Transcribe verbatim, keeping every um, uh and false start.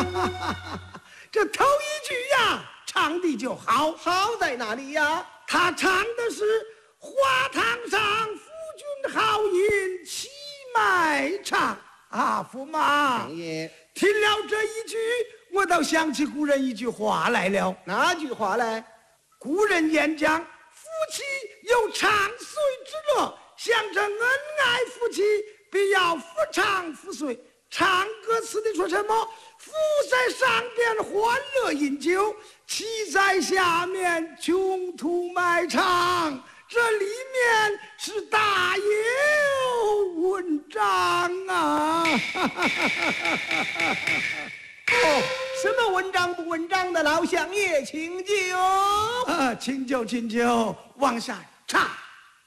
这头一句呀，唱的就好， 好在哪里呀？ 他唱的是花堂上夫君好饮齐卖唱啊，驸马爷， 听了这一句，我倒想起古人一句话来了。 哪句话来？ 古人言讲，夫妻有长岁之乐，象征恩爱夫妻，必要夫唱妇随。唱歌词的说什么？夫在上边欢乐饮酒，妻在下面穷途卖唱。这里面是大有文章啊！ 哦，什么文章不文章的，老乡爷请酒。 啊，请酒，请酒，王善。